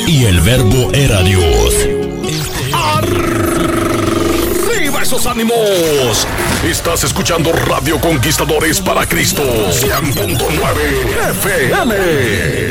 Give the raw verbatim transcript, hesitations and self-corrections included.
y el Verbo era Dios. ¡Arriba esos ánimos! Estás escuchando Radio Conquistadores para Cristo cien punto nueve F M.